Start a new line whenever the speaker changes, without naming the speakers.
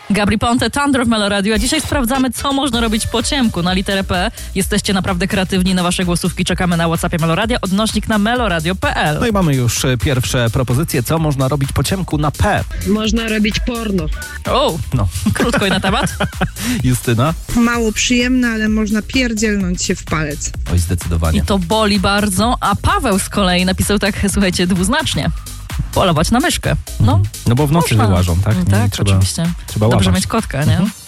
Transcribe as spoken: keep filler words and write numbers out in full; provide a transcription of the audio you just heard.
Gabri Ponte, Thunder w Melo Radio, a dzisiaj sprawdzamy, co można robić po ciemku. Na literę P jesteście naprawdę kreatywni, na wasze głosówki czekamy na WhatsAppie Melo Radio, odnośnik na meloradio kropka p l.
No i mamy już pierwsze propozycje, co można robić po ciemku na P.
Można robić porno.
O,
No.
krótko i na temat.
Justyna?
Mało przyjemne, ale można pierdzielnąć się w palec.
Oj, zdecydowanie.
I to boli bardzo, a Paweł z kolei napisał tak, słuchajcie, dwuznacznie. Polować na myszkę. No,
No bo w nocy
można.
wyłażą, tak?
Tak,
trzeba,
oczywiście.
Trzeba
Dobrze
łapać.
mieć kotka, nie?
Mhm.